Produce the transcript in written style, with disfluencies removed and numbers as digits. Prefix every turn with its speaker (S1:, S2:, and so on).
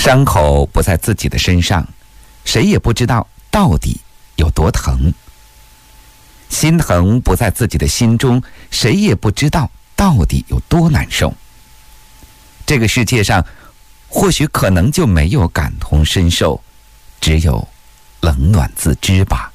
S1: 伤口不在自己的身上，谁也不知道到底有多疼。心疼不在自己的心中，谁也不知道到底有多难受。这个世界上或许可能就没有感同身受，只有冷暖自知吧。